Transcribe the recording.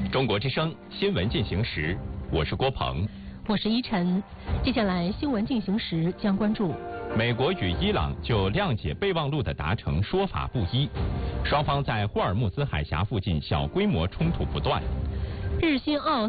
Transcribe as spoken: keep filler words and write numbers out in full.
中国之声新闻进行时，我是郭鹏， 我是依晨。接下来新闻进行时将关注美国与伊朗就谅解备忘录的达成说法不一，双方在霍尔木兹海峡附近小规模冲突不断。 日新澳